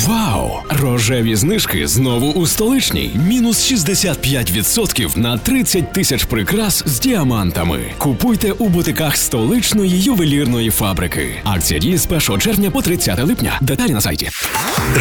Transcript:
Вау! Рожеві знижки знову у столичній. Мінус 65% на 30 тисяч прикрас з діамантами. Купуйте у бутиках столичної ювелірної фабрики. Акція діє з 1 червня по 30 липня. Деталі на сайті.